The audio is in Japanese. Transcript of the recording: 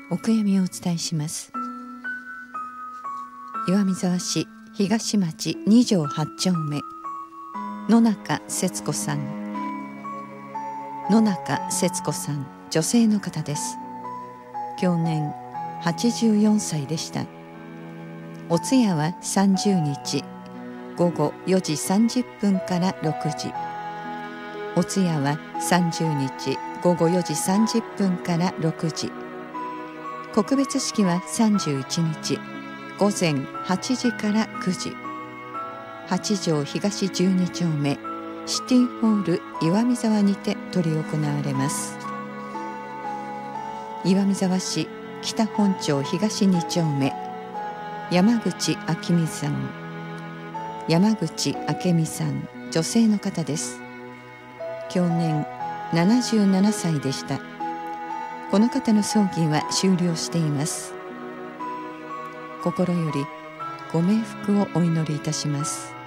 お悔やみをお伝えします。岩見沢市東町2条8丁目、野中節子さん。野中節子さん、女性の方です。享年84歳でした。お通夜は30日午後4時30分から6時。お通夜は30日午後4時30分から6時。告別式は31日午前8時から9時。八条東12丁目シティホール岩見沢にて執り行われます。岩見沢市北本町東2丁目、山口明美さん。山口明美さん、女性の方です。享年77歳でした。この方の葬儀は終了しています。心よりご冥福をお祈りいたします。